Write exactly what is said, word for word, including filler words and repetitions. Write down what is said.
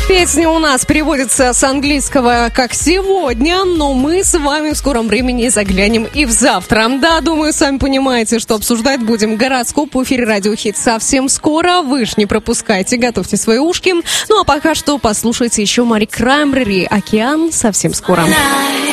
Песня у нас переводится с английского как «сегодня», но мы с вами в скором времени заглянем и в завтра. Да, думаю, сами понимаете, что обсуждать будем гороскоп в эфире Радио Хит совсем скоро. Вы ж не пропускайте, готовьте свои ушки. Ну а пока что послушайте еще Мари Краймбрери «Океан» совсем скоро.